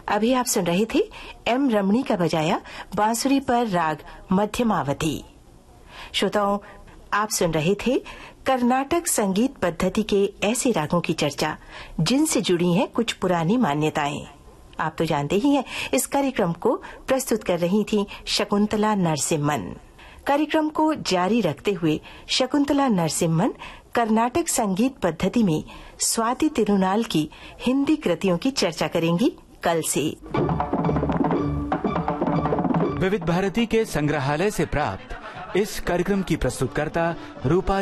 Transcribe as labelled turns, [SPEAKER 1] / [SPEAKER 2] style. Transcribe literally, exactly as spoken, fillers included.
[SPEAKER 1] अभी आप सुन रहे थे एम रमणी का बजाया बांसुरी पर राग मध्यमावधि। श्रोताओं, आप सुन रहे थे कर्नाटक संगीत पद्धति के ऐसे रागों की चर्चा जिनसे जुड़ी हैं कुछ पुरानी मान्यताएं। आप तो जानते ही हैं, इस कार्यक्रम को प्रस्तुत कर रही थी शकुंतला नरसिम्हन। कार्यक्रम को जारी रखते हुए शकुंतला नरसिम्हन कर्नाटक संगीत पद्धति में स्वाति तिरुनाल की हिंदी कृतियों की चर्चा करेंगी कल से।
[SPEAKER 2] विविध भारती के संग्रहालय से प्राप्त इस कार्यक्रम की प्रस्तुतकर्ता रूपा